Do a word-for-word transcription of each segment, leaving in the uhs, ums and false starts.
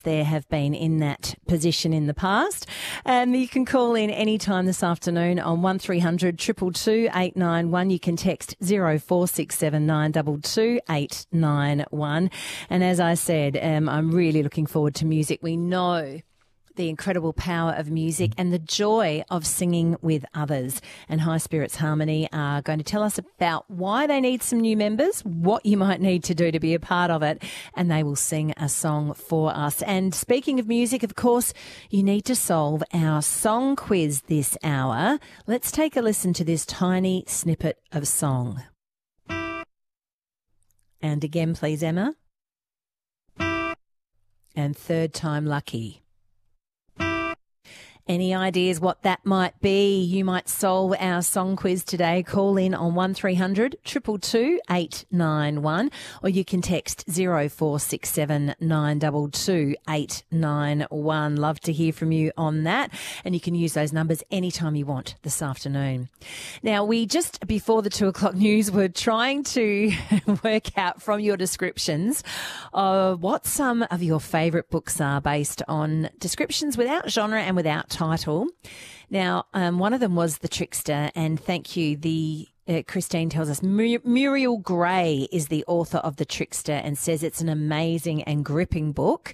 there have been in that position in the past. And you can call in any time this afternoon on one three hundred two two two eight nine one. You can text zero four six seven nine two two eight nine one. And as I said, um, I'm really looking forward to music. We know the incredible power of music and the joy of singing with others. And High Spirits Harmony are going to tell us about why they need some new members, what you might need to do to be a part of it, and they will sing a song for us. And speaking of music, of course, you need to solve our song quiz this hour. Let's take a listen to this tiny snippet of song. And again, please, Emma. And third time lucky. Any ideas what that might be? You might solve our song quiz today. Call in on one three hundred two two two eight nine one, or you can text zero four six seven nine two two eight nine one. Love to hear from you on that, and you can use those numbers anytime you want this afternoon. Now, we just before the two o'clock news were trying to work out from your descriptions uh, what some of your favourite books are based on descriptions without genre and without title. Now, um, one of them was The Trickster, and thank you. The uh, Christine tells us Mur- Muriel Gray is the author of The Trickster and says it's an amazing and gripping book.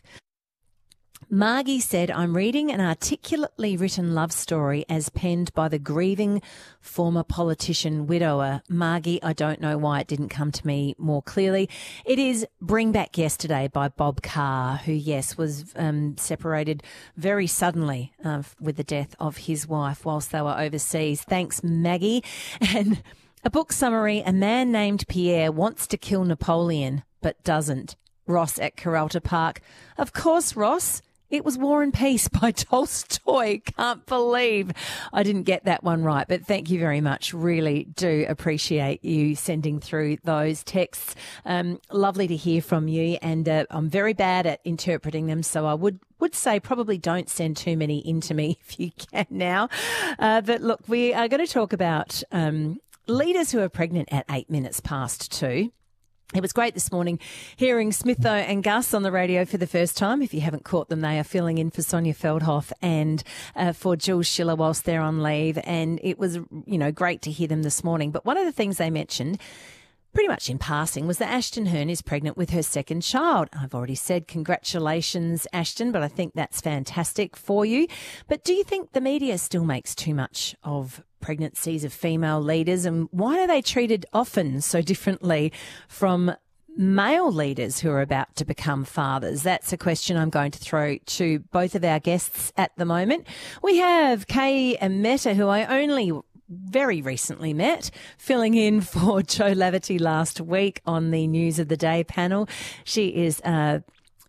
Margie said, I'm reading an articulately written love story as penned by the grieving former politician widower. Margie, I don't know why it didn't come to me more clearly. It is Bring Back Yesterday by Bob Carr, who, yes, was um, separated very suddenly uh, with the death of his wife whilst they were overseas. Thanks, Maggie. And a book summary, A Man Named Pierre Wants to Kill Napoleon but Doesn't. Ross at Caralta Park. Of course, Ross. It was War and Peace by Tolstoy. Can't believe I didn't get that one right, but thank you very much. Really do appreciate you sending through those texts. Um, lovely to hear from you, and uh, I'm very bad at interpreting them, so I would would say probably don't send too many in to me if you can now. Uh, but look, we are going to talk about um, leaders who are pregnant at eight minutes past two. It was great this morning hearing Smitho and Gus on the radio for the first time. If you haven't caught them, they are filling in for Sonia Feldhoff and uh, for Jules Schiller whilst they're on leave. And it was, you know, great to hear them this morning. But one of the things they mentioned, pretty much in passing, was that Ashton Hearn is pregnant with her second child. I've already said congratulations, Ashton, but I think that's fantastic for you. But do you think the media still makes too much of pregnancies of female leaders, and why are they treated often so differently from male leaders who are about to become fathers? That's a question I'm going to throw to both of our guests at the moment. We have Kay Mehta, who I only very recently met, filling in for Joe Laverty last week on the News of the Day panel. She is a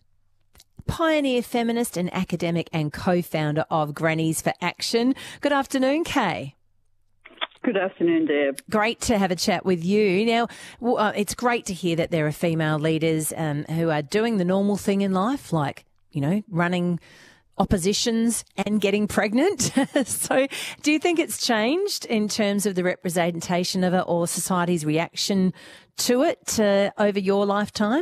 pioneer feminist and academic and co-founder of Grannies for Action. Good afternoon, Kay. Good afternoon, Deb. Great to have a chat with you. Now, well, uh, it's great to hear that there are female leaders um, who are doing the normal thing in life, like, you know, running oppositions and getting pregnant. So do you think it's changed in terms of the representation of it or society's reaction to it uh, over your lifetime?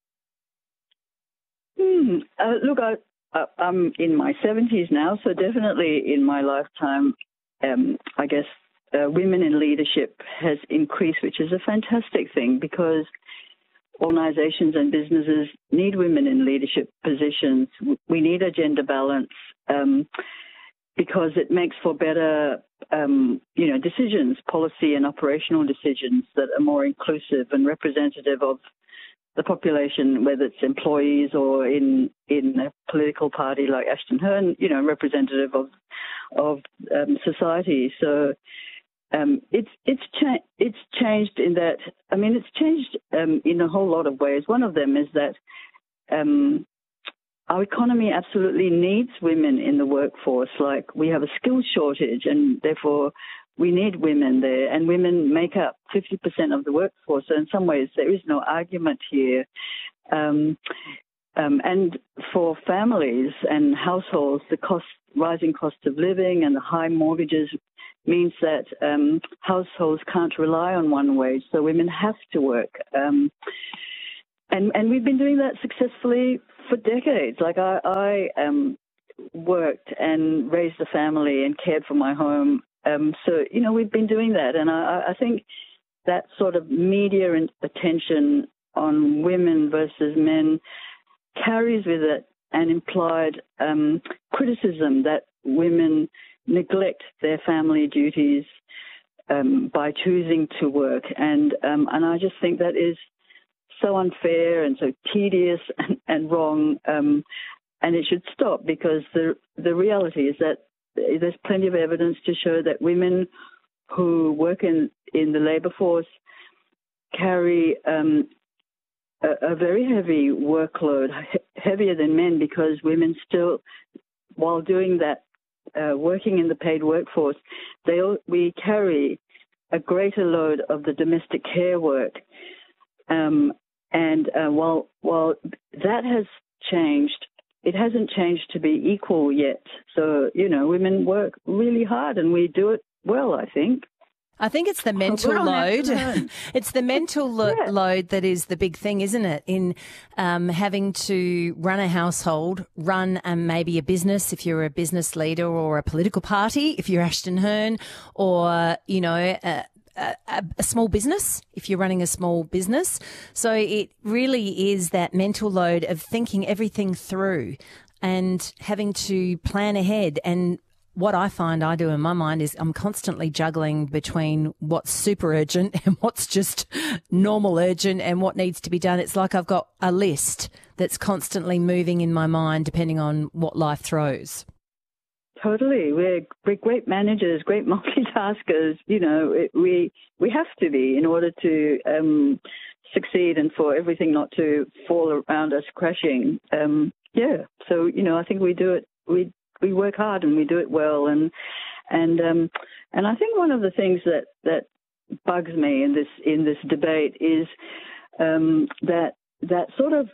Hmm. Uh, look, I, I, I'm in my seventies now, so definitely in my lifetime, um, I guess, Uh, women in leadership has increased, which is a fantastic thing because organizations and businesses need women in leadership positions. We need a gender balance um, because it makes for better, um, you know, decisions, policy and operational decisions that are more inclusive and representative of the population, whether it's employees or in in a political party like Ashton Hearn, you know, representative of of um, society. So. Um, it's it's cha- it's changed in that. I mean, it's changed um, in a whole lot of ways. One of them is that um, our economy absolutely needs women in the workforce. Like we have a skills shortage, and therefore we need women there. And women make up fifty percent of the workforce. So in some ways, there is no argument here. Um, um, and for families and households, the cost, rising cost of living and the high mortgages means that um, households can't rely on one wage, so women have to work. Um, and, and we've been doing that successfully for decades. Like I, I um, worked and raised a family and cared for my home. Um, so, you know, we've been doing that. And I, I think that sort of media and attention on women versus men carries with it an implied um, criticism that women neglect their family duties um, by choosing to work. And, um, and I just think that is so unfair and so tedious and, and wrong, um, and it should stop, because the the reality is that there's plenty of evidence to show that women who work in, in the labour force carry um, a, a very heavy workload, he- heavier than men, because women still, while doing that, uh, working in the paid workforce, they all, we carry a greater load of the domestic care work. Um, And uh, while while that has changed, it hasn't changed to be equal yet. So, you know, women work really hard and we do it well, I think. I think it's the mental We're on load. afternoon. It's the mental lo- Yeah. load that is the big thing, isn't it? In um, having to run a household, run um, maybe a business if you're a business leader, or a political party if you're Ashton Hearn, or, you know, a, a, a small business if you're running a small business. So it really is that mental load of thinking everything through and having to plan ahead. And what I find I do in my mind is I'm constantly juggling between what's super urgent and what's just normal urgent and what needs to be done. It's like I've got a list that's constantly moving in my mind depending on what life throws. Totally. We're, we're great managers, great multitaskers. You know, it, we we have to be in order to um, succeed and for everything not to fall around us crashing. Um, yeah. So, you know, I think we do it. We we work hard and we do it well. And and um, and I think one of the things that, that bugs me in this in this debate is um, that that sort of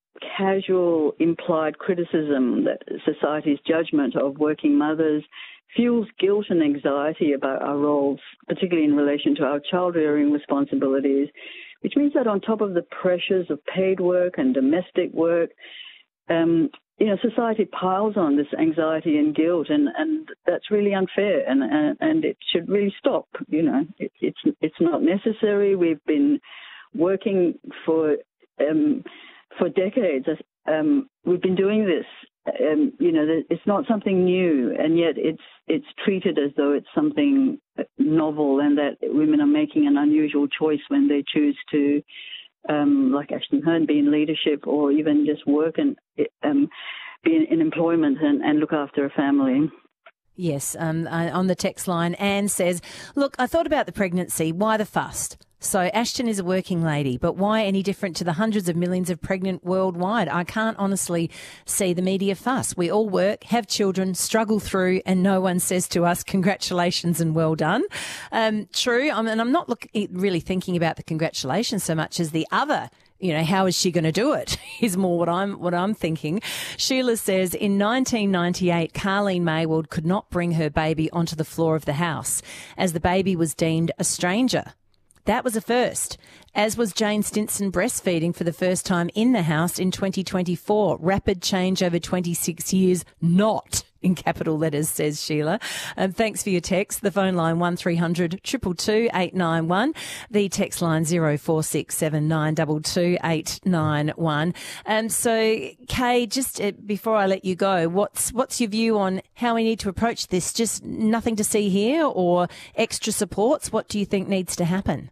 casual implied criticism that society's judgment of working mothers fuels guilt and anxiety about our roles, particularly in relation to our child-rearing responsibilities, which means that on top of the pressures of paid work and domestic work, um, you know, society piles on this anxiety and guilt, and, and that's really unfair, and, and, and it should really stop. You know, it, it's it's not necessary. We've been working for um, for decades. Um, we've been doing this. Um, you know, it's not something new, and yet it's it's treated as though it's something novel, and that women are making an unusual choice when they choose to, um, like Ashton Hearn, be in leadership, or even just work and um, be in, in employment and, and look after a family. Yes, um, uh, on the text line, Anne says, look, I thought about the pregnancy. Why the fuss? So Ashton is a working lady, but why any different to the hundreds of millions of pregnant worldwide? I can't honestly see the media fuss. We all work, have children, struggle through, and no one says to us, congratulations and well done. Um, true, I mean, I'm not look, really thinking about the congratulations so much as the other. You know, how is she going to do it is more what I'm what I'm thinking. Sheila says, in nineteen ninety-eight, Carleen Maywald could not bring her baby onto the floor of the house as the baby was deemed a stranger. That was a first, as was Jane Stinson breastfeeding for the first time in the house in twenty twenty-four. Rapid change over twenty-six years, not in capital letters, says Sheila. Um, thanks for your text. The phone line one three hundred two two two eight nine one. The text line zero four six seven nine two two eight nine one. Um, so, Kay, just uh, before I let you go, what's what's your view on how we need to approach this? Just nothing to see here, or extra supports? What do you think needs to happen?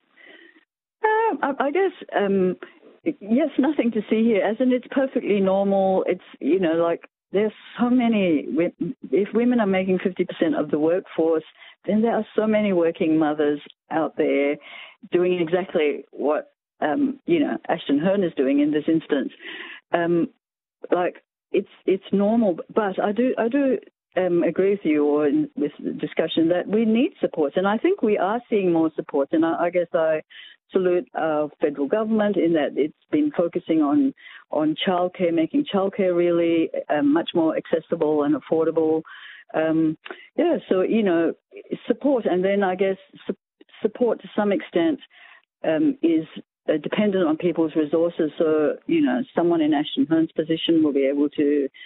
Uh, I, I guess, um, yes, nothing to see here. As in, it's perfectly normal. It's, you know, like, there's so many, if women are making fifty percent of the workforce, then there are so many working mothers out there doing exactly what, um, you know, Ashton Hearn is doing in this instance. Um, like, it's it's normal, but I do I do um, agree with you, or in, with the discussion, that we need supports, and I think we are seeing more supports, and I, I guess I salute our federal government in that it's been focusing on on childcare, making childcare really um, much more accessible and affordable. Um, yeah, so, you know, support, and then I guess su- support to some extent um, is uh, dependent on people's resources. So, you know, someone in Ashton Hearn's position will be able to